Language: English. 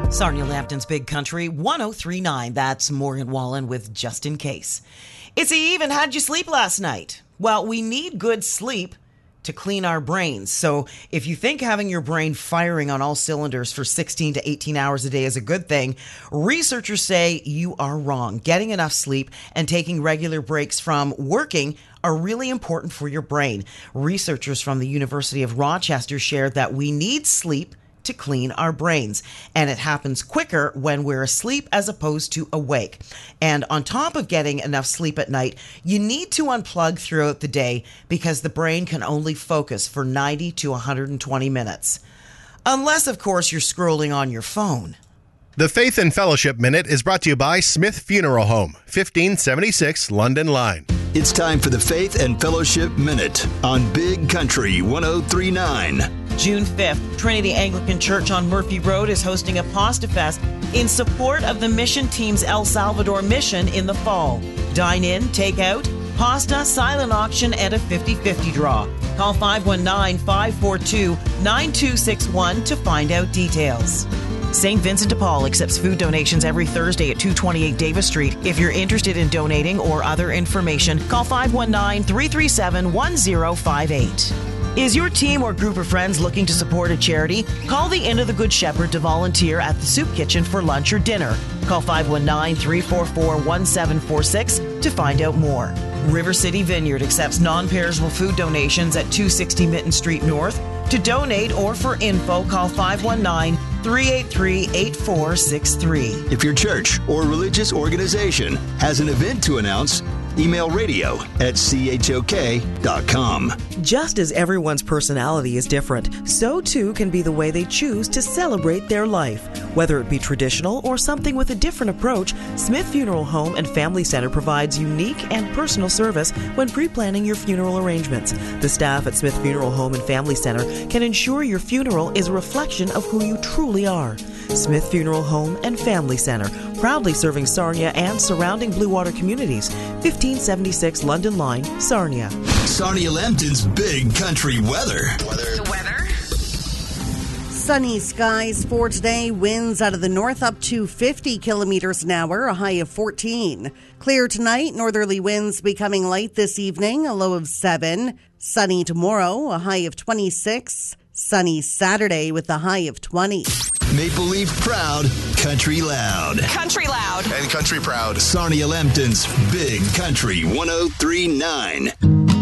Sarnia Lambton's Big Country 1039. That's Morgan Wallen with Just In Case. It's even. How'd you sleep last night? Well, we need good sleep to clean our brains. So if you think having your brain firing on all cylinders for 16 to 18 hours a day is a good thing, researchers say you are wrong. Getting enough sleep and taking regular breaks from working are really important for your brain. Researchers from the University of Rochester shared that we need sleep to clean our brains, and it happens quicker when we're asleep as opposed to awake. And on top of getting enough sleep at night, you need to unplug throughout the day because the brain can only focus for 90 to 120 minutes. Unless, of course, you're scrolling on your phone. The Faith and Fellowship Minute is brought to you by Smith Funeral Home, 1576 London Line. It's time for the Faith and Fellowship Minute on Big Country 1039. June 5th, Trinity Anglican Church on Murphy Road is hosting a Pasta Fest in support of the mission team's El Salvador mission in the fall. Dine in, take out, pasta, silent auction, and a 50-50 draw. Call 519-542-9261 to find out details. St. Vincent de Paul accepts food donations every Thursday at 228 Davis Street. If you're interested in donating or other information, call 519-337-1058. Is your team or group of friends looking to support a charity? Call the Inn of the Good Shepherd to volunteer at the soup kitchen for lunch or dinner. Call 519-344-1746 to find out more. River City Vineyard accepts non-perishable food donations at 260 Mitten Street North. To donate or for info, call 519-383-8463. If your church or religious organization has an event to announce, email radio@chok.com. Just as everyone's personality is different, so too can be the way they choose to celebrate their life. Whether it be traditional or something with a different approach, Smith Funeral Home and Family Center provides unique and personal service when pre-planning your funeral arrangements. The staff at Smith Funeral Home and Family Center can ensure your funeral is a reflection of who you truly are. Smith Funeral Home and Family Center, proudly serving Sarnia and surrounding Blue Water communities. 1576 London Line, Sarnia. Sarnia Lambton's Big Country weather. The weather. Sunny skies for today. Winds out of the north up to 50 kilometers an hour, a high of 14. Clear tonight, northerly winds becoming light this evening, a low of 7. Sunny tomorrow, a high of 26. Sunny Saturday with a high of 20. Maple Leaf proud, country loud. Country loud. And country proud. Sarnia Lambton's Big Country 1039.